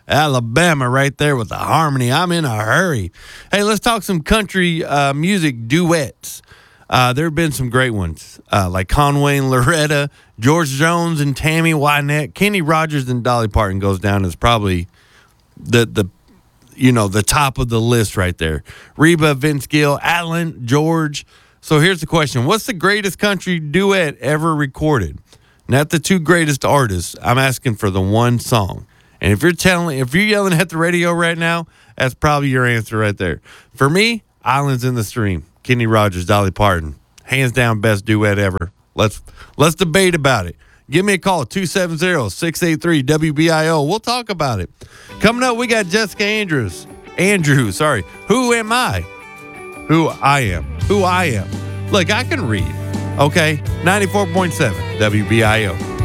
Alabama right there with the harmony. I'm in a hurry. Hey, let's talk some country music duets. There have been some great ones, like Conway and Loretta, George Jones and Tammy Wynette, Kenny Rogers and Dolly Parton goes down as probably the top of the list right there. Reba, Vince Gill, Alan, George. So here's the question: what's the greatest country duet ever recorded? Not the two greatest artists. I'm asking for the one song. And if you're yelling at the radio right now, that's probably your answer right there. For me, Islands in the Stream. Kenny Rogers, Dolly Parton. Hands down best duet ever. Let's debate about it. Give me a call, 270-683-WBIO. We'll talk about it. Coming up, we got Jessica Andrews. Who am I? Who I am. Look, I can read. Okay? 94.7 WBIO.